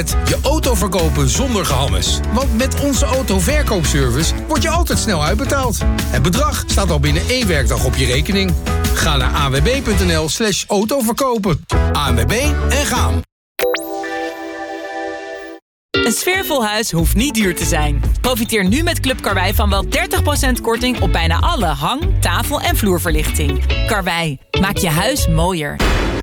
Je auto verkopen zonder gehammes. Want met onze autoverkoopservice word je altijd snel uitbetaald. Het bedrag staat al binnen 1 werkdag op je rekening. Ga naar anwb.nl/autoverkopen. ANWB en gaan. Een sfeervol huis hoeft niet duur te zijn. Profiteer nu met Club Karwei van wel 30% korting op bijna alle hang-, tafel- en vloerverlichting. Karwei, maak je huis mooier.